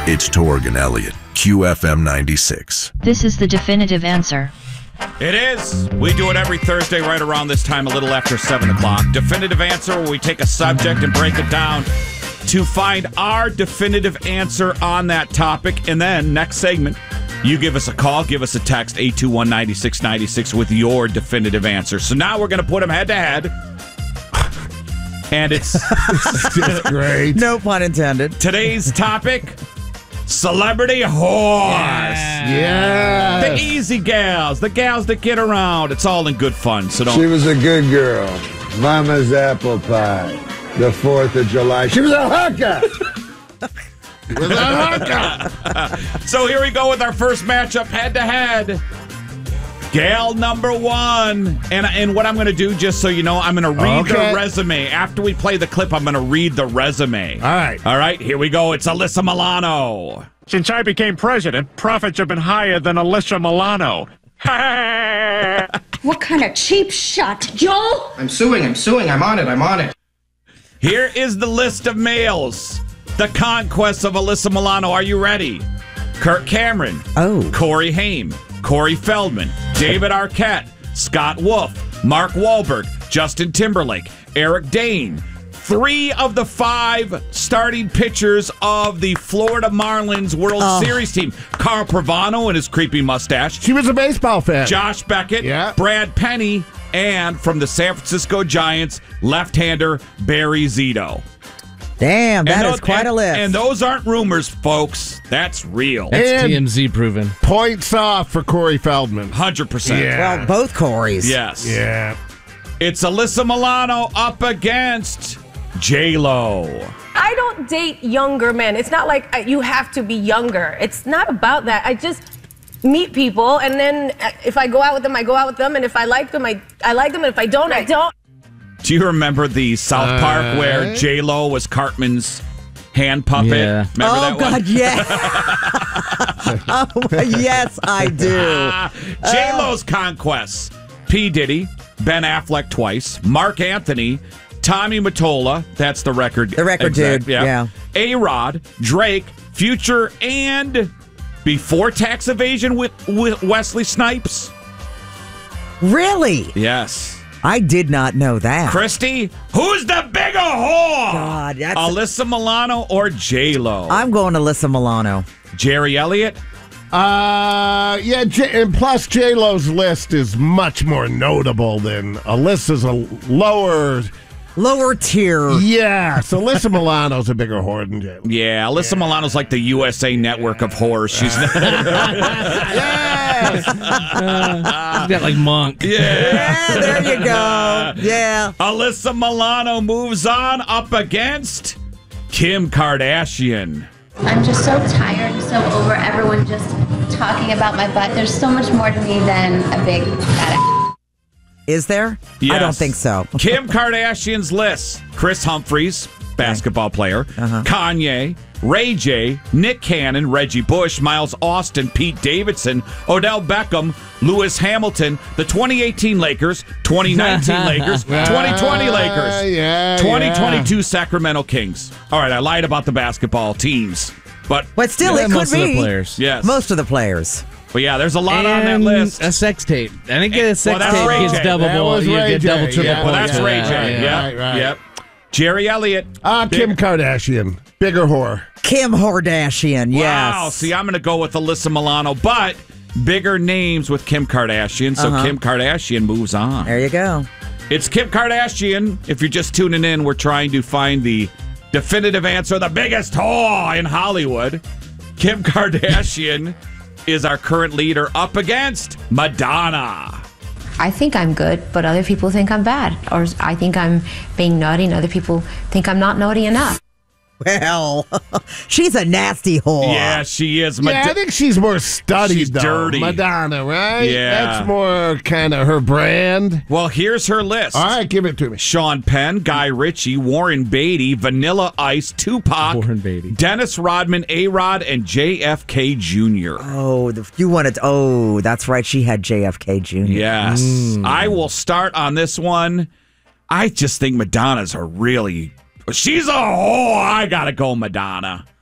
It's Torg and Elliott, QFM 96. This is the definitive answer. It is. We do it every Thursday right around this time, a little after 7 o'clock. Definitive answer, where we take a subject and break it down to find our definitive answer on that topic. And then, next segment, you give us a call, give us a text, 821-9696 with your definitive answer. So now we're going to put them head-to-head. And it's just great. No pun intended. Today's topic, celebrity whores. Yeah. The easy gals, the gals that get around. It's all in good fun. So don't. She was a good girl. Mama's apple pie. The 4th of July. She was a hooker. So here we go with our first matchup, head-to-head. Gal number one. And what I'm going to do, just so you know, I'm going to read the resume. After we play the clip, I'm going to read the resume. All right, here we go. It's Alyssa Milano. Since I became president, profits have been higher than Alyssa Milano. What kind of cheap shot, Joel? I'm suing. I'm on it. Here is the list of males. The conquest of Alyssa Milano. Are you ready? Kirk Cameron. Oh. Corey Haim. Corey Feldman. David Arquette. Scott Wolf. Mark Wahlberg. Justin Timberlake. Eric Dane. 3 of the 5 starting pitchers of the Florida Marlins World Series team. Carl Pravano and his creepy mustache. She was a baseball fan. Josh Beckett. Yeah. Brad Penny. And from the San Francisco Giants, left-hander Barry Zito. Damn, that is quite a list. And those aren't rumors, folks. That's real. That's TMZ proven. Points off for Corey Feldman. 100%. Yeah. Well, both Corys. Yes. Yeah. It's Alyssa Milano up against J-Lo. I don't date younger men. It's not like you have to be younger. It's not about that. I just meet people, and then if I go out with them, I go out with them, and if I like them, I like them, and if I don't, I don't. Do you remember the South Park where J-Lo was Cartman's hand puppet? Yeah. Remember that God, one? yes. Yes, I do. J-Lo's conquests. P. Diddy, Ben Affleck twice, Mark Anthony, Tommy Mottola, that's the record. The record dude, yeah. A-Rod, Drake, Future, and before tax evasion with Wesley Snipes. Really? Yes. I did not know that. Christy, who's the bigger whore? God, that's... Alyssa Milano or J-Lo? I'm going Alyssa Milano. Jerry Elliott? Yeah, and plus J-Lo's list is much more notable than Alyssa's a lower tier. Yeah, so Alyssa Milano's a bigger whore than J-Lo. Yeah, Alyssa Milano's like the USA Network of whores. She's Yes! She's got like Monk. Yeah, there you go. Yeah. Alyssa Milano moves on up against Kim Kardashian. I'm just so tired and so over everyone just talking about my butt. There's so much more to me than a big fat ass. Is there? Yes. I don't think so. Kim Kardashian's list. Chris Humphries, basketball player. Kanye, Ray J, Nick Cannon, Reggie Bush, Miles Austin, Pete Davidson, Odell Beckham, Lewis Hamilton, the 2018 Lakers, 2019 Lakers, 2020 Lakers, 2022 Sacramento Kings. All right, I lied about the basketball teams. But still, it could most be. Of the players. Yes. Most of the players. But yeah, there's a lot on that list. A sex tape. I think a sex that's tape Ray gets J. double. You get double, triple. Yeah, well, that's points. Ray J. Right. Yep. Jerry Elliott. Kim Kardashian. Bigger whore. Kim Kardashian, yes. Wow. See, I'm going to go with Alyssa Milano, but bigger names with Kim Kardashian, so Kim Kardashian moves on. There you go. It's Kim Kardashian. If you're just tuning in, we're trying to find the definitive answer, the biggest whore in Hollywood. Kim Kardashian is our current leader up against Madonna. I think I'm good, but other people think I'm bad. Or I think I'm being naughty and other people think I'm not naughty enough. Well, she's a nasty whore. Yeah, she is. I think she's more studied, she's though. dirty. Madonna, right? Yeah. That's more kind of her brand. Well, here's her list. All right, give it to me. Sean Penn, Guy Ritchie, Warren Beatty, Vanilla Ice, Tupac, Warren Beatty, Dennis Rodman, A-Rod, and JFK Jr. Oh, you wanted... Oh, that's right. She had JFK Jr. Yes. I will start on this one. I just think Madonna's a really... She's a whore. I gotta go Madonna.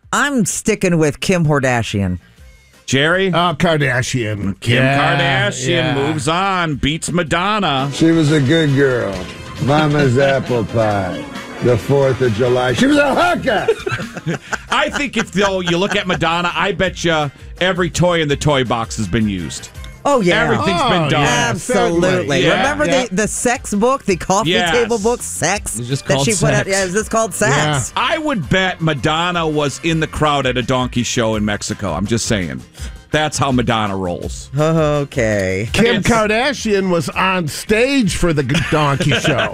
I'm sticking with Kim Kardashian. Jerry? Kardashian. Kim Kardashian moves on, beats Madonna. She was a good girl. Mama's apple pie. The 4th of July. She was a hooker. I think if, though, you look at Madonna, I bet you every toy in the toy box has been used. Oh, yeah. Everything's been done. Absolutely. Yeah. Remember the sex book, the coffee table book, Sex? It's just that called she put out. Sex. Yeah, is this called Sex? Yeah. I would bet Madonna was in the crowd at a donkey show in Mexico. I'm just saying. That's how Madonna rolls. Okay. Kim Kardashian was on stage for the donkey show.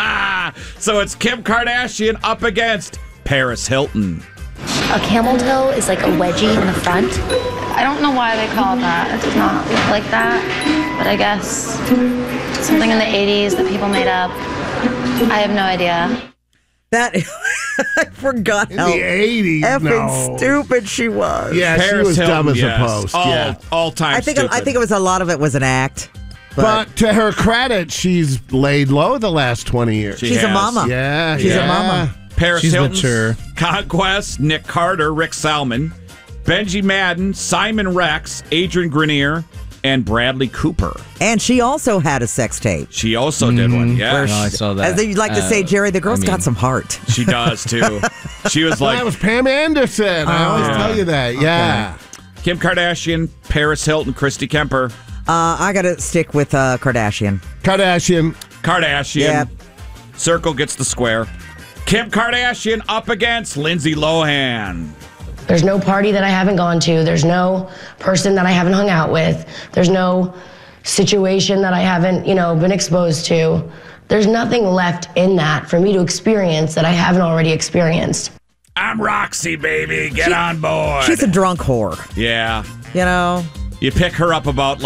So it's Kim Kardashian up against Paris Hilton. A camel toe is like a wedgie in the front. I don't know why they call it that. It does not look like that. But I guess something in the 80s that people made up. I have no idea. That I forgot In how the 80s, effing stupid she was. Yeah, Paris she was Hilton, dumb as yes. a post. All time stupid. I think it was a lot of it was an act. But to her credit, she's laid low the last 20 years. She's a mama. Yeah, She's a mama. Paris She's Hilton's mature. Conquest, Nick Carter, Rick Salmon, Benji Madden, Simon Rex, Adrian Grenier, and Bradley Cooper. And she also had a sex tape. She also did one, yeah. Oh, I saw that. As they like to say, Jerry, the girl's got some heart. She does, too. She was Well, like... that was Pam Anderson. I always tell you that. Yeah. Kim Kardashian, Paris Hilton, Christy Kemper. I got to stick with Kardashian. Kardashian. Yep. Circle gets the square. Kim Kardashian up against Lindsay Lohan. There's no party that I haven't gone to. There's no person that I haven't hung out with. There's no situation that I haven't, been exposed to. There's nothing left in that for me to experience that I haven't already experienced. I'm Roxy, baby. Get on board. She's a drunk whore. Yeah. You pick her up about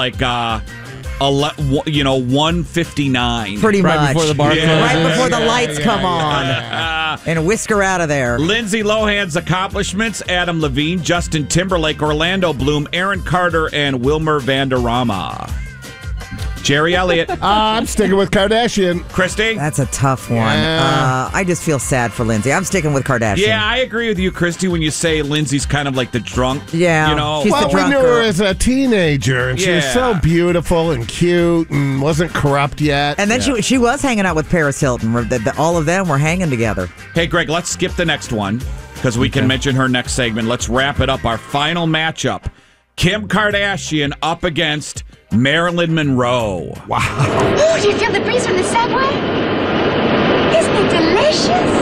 1:59. Pretty Right much. before the bar closes. Right before the lights come on. And whisk her out of there. Lindsay Lohan's accomplishments: Adam Levine, Justin Timberlake, Orlando Bloom, Aaron Carter, and Wilmer Vanderrama. Jerry Elliott. I'm sticking with Kardashian. Christy? That's a tough one. Yeah. I just feel sad for Lindsay. I'm sticking with Kardashian. Yeah, I agree with you, Christy, when you say Lindsay's kind of like the drunk. Yeah, she's Well, the we drunk knew girl. her as a teenager, and she was Yeah. so beautiful and cute and wasn't corrupt yet. And then she was hanging out with Paris Hilton. All of them were hanging together. Hey, Greg, let's skip the next one because we can mention her next segment. Let's wrap it up. Our final matchup: Kim Kardashian up against Marilyn Monroe. Wow. Oh, do you feel the breeze from the subway? Isn't it delicious?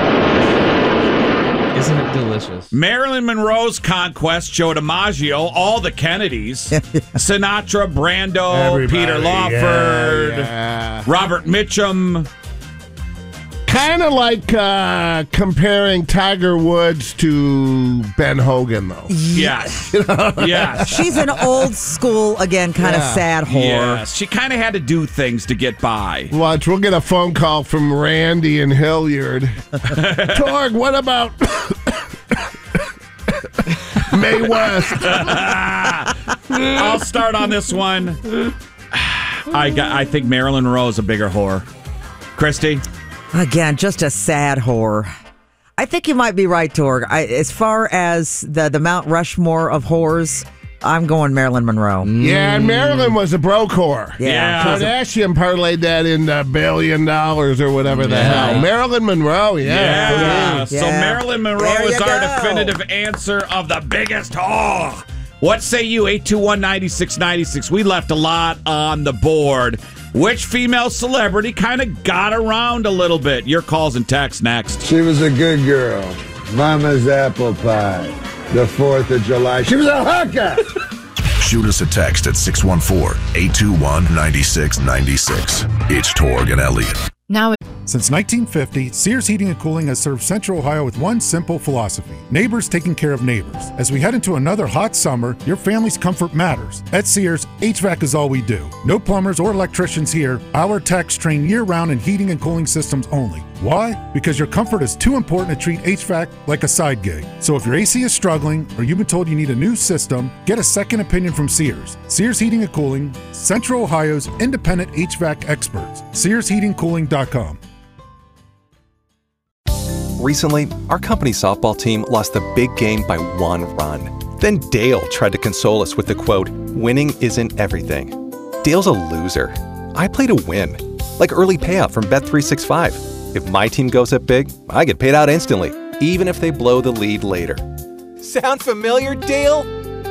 Isn't it delicious? Marilyn Monroe's conquest: Joe DiMaggio, all the Kennedys, Sinatra, Brando, Everybody, Peter Lawford, yeah. Robert Mitchum. Kind of like comparing Tiger Woods to Ben Hogan, though. Yes. Yes. She's an old school, again, kind of sad whore. Yes. She kind of had to do things to get by. Watch, we'll get a phone call from Randy and Hilliard. Torg, what about Mae West? I'll start on this one. I think Marilyn Monroe is a bigger whore. Christy? Again, just a sad whore. I think you might be right, Torg. As far as the Mount Rushmore of whores, I'm going Marilyn Monroe. Yeah, and Marilyn was a broke whore. Yeah. Kardashian parlayed that into $1 billion or whatever the hell. Marilyn Monroe, Yeah. So Marilyn Monroe There is you our go. definitive answer of the biggest whore. What say you? 821-9696. We left a lot on the board. Which female celebrity kind of got around a little bit? Your calls and texts next. She was a good girl. Mama's apple pie. The 4th of July. She was a hooker. Shoot us a text at 614-821-9696. It's Torg and Elliott. Now, since 1950, Sears Heating and Cooling has served Central Ohio with one simple philosophy: neighbors taking care of neighbors. As we head into another hot summer, your family's comfort matters. At Sears, HVAC is all we do. No plumbers or electricians here. Our techs train year-round in heating and cooling systems only. Why? Because your comfort is too important to treat HVAC like a side gig. So if your AC is struggling or you've been told you need a new system, get a second opinion from Sears. Sears Heating and Cooling, Central Ohio's independent HVAC experts. SearsHeatingCooling.com. Recently, our company softball team lost the big game by 1 run. Then Dale tried to console us with the quote, "Winning isn't everything." Dale's a loser. I play to win. Like early payout from Bet365. If my team goes up big, I get paid out instantly, even if they blow the lead later. Sound familiar, Dale?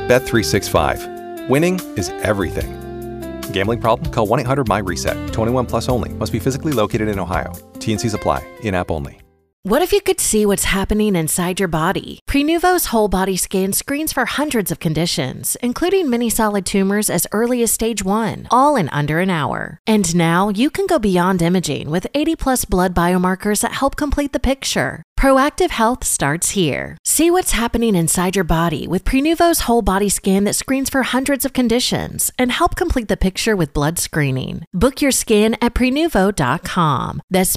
Bet365. Winning is everything. Gambling problem? Call 1-800-MY-RESET. 21 plus only. Must be physically located in Ohio. T&Cs apply. In-app only. What if you could see what's happening inside your body? Prenuvo's whole body scan screens for hundreds of conditions, including many solid tumors as early as stage 1, all in under an hour. And now you can go beyond imaging with 80+ blood biomarkers that help complete the picture. Proactive health starts here. See what's happening inside your body with Prenuvo's whole body scan that screens for hundreds of conditions and help complete the picture with blood screening. Book your scan at Prenuvo.com. That's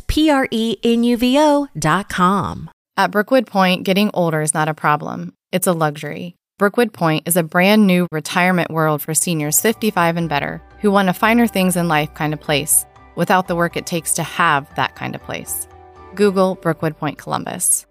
Prenuvo.com. At Brookwood Point, getting older is not a problem. It's a luxury. Brookwood Point is a brand new retirement world for seniors 55 and better who want a finer things in life kind of place without the work it takes to have that kind of place. Google Brookwood Point Columbus.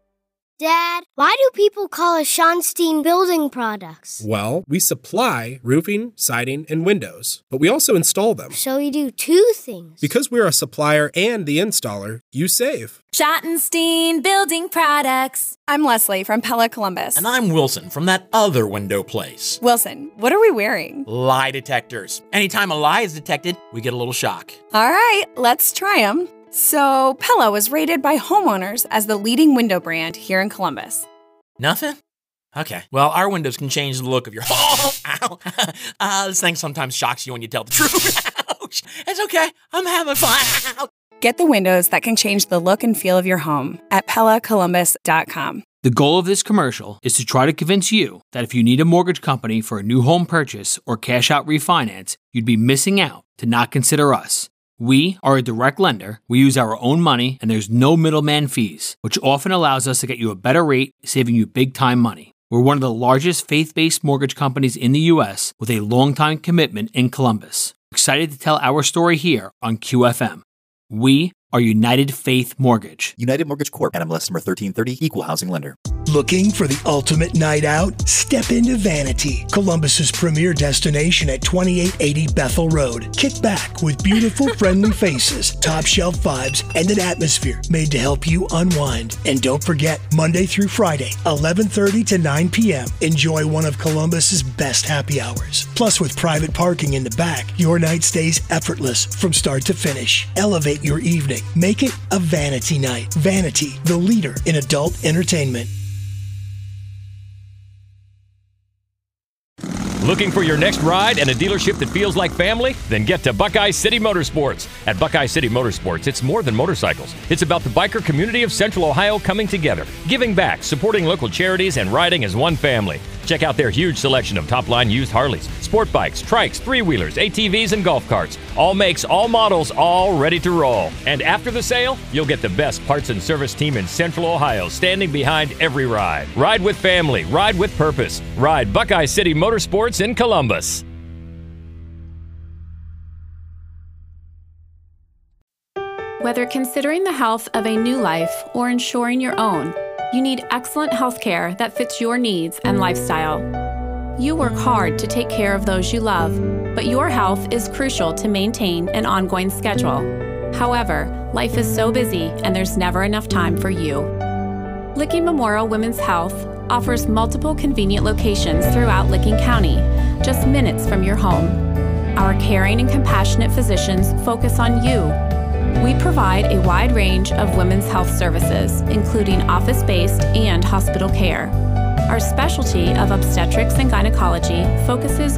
Dad, why do people call us Schonstein Building Products? Well, we supply roofing, siding, and windows, but we also install them. So you do 2 things. Because we're a supplier and the installer, you save. Schottenstein Building Products. I'm Leslie from Pella Columbus. And I'm Wilson from that other window place. Wilson, what are we wearing? Lie detectors. Anytime a lie is detected, we get a little shock. All right, let's try them. So, Pella was rated by homeowners as the leading window brand here in Columbus. Nothing? Okay. Well, our windows can change the look of your home. Ow. This thing sometimes shocks you when you tell the truth. Ouch. It's okay. I'm having fun. Get the windows that can change the look and feel of your home at PellaColumbus.com. The goal of this commercial is to try to convince you that if you need a mortgage company for a new home purchase or cash out refinance, you'd be missing out to not consider us. We are a direct lender, we use our own money, and there's no middleman fees, which often allows us to get you a better rate, saving you big time money. We're one of the largest faith-based mortgage companies in the U.S. with a long-time commitment in Columbus. Excited to tell our story here on QFM. We are United Faith Mortgage. United Mortgage Corp. NMLS number 1330, Equal Housing Lender. Looking for the ultimate night out? Step into Vanity, Columbus's premier destination at 2880 Bethel Road. Kick back with beautiful, friendly faces, top shelf vibes, and an atmosphere made to help you unwind. And don't forget, Monday through Friday, 11:30 to 9 p.m. Enjoy one of Columbus's best happy hours. Plus, with private parking in the back, your night stays effortless from start to finish. Elevate your evening. Make it a Vanity night. Vanity, the leader in adult entertainment. Looking for your next ride and a dealership that feels like family? Then get to Buckeye City Motorsports. At Buckeye City Motorsports, it's more than motorcycles. It's about the biker community of Central Ohio coming together, giving back, supporting local charities, and riding as one family. Check out their huge selection of top-line used Harleys, sport bikes, trikes, three-wheelers, ATVs, and golf carts. All makes, all models, all ready to roll. And after the sale, you'll get the best parts and service team in Central Ohio standing behind every ride. Ride with family. Ride with purpose. Ride Buckeye City Motorsports in Columbus. Whether considering the health of a new life or ensuring your own, you need excellent health care that fits your needs and lifestyle. You work hard to take care of those you love, but your health is crucial to maintain an ongoing schedule. However, life is so busy and there's never enough time for you. Licking Memorial Women's Health offers multiple convenient locations throughout Licking County, just minutes from your home. Our caring and compassionate physicians focus on you. We provide a wide range of women's health services, including office-based and hospital care. Our specialty of obstetrics and gynecology focuses